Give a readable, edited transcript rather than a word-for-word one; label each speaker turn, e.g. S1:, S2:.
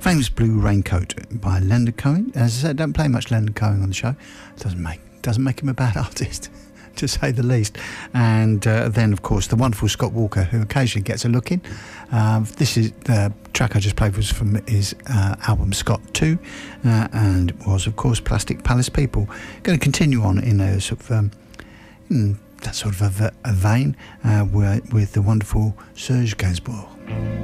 S1: Famous Blue Raincoat by Leonard Cohen. As I said, don't play much Leonard Cohen on the show. Doesn't make him a bad artist, to say the least. And then, of course, the wonderful Scott Walker, who occasionally gets a look in. This is the track I just played was from his album Scott 2, and was, of course, Plastic Palace People. Going to continue on in a sort of that sort of a vein with the wonderful Serge Gainsbourg.